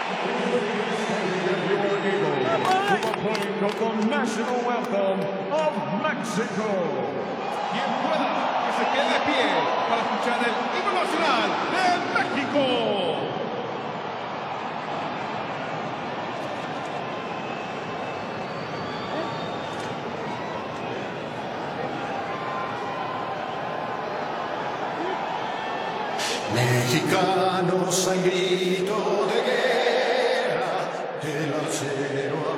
Of the national anthem of Mexico. Quien pueda que se quede de pie para escuchar el himno nacional de México. Mexicanos al grito de guerra del acero.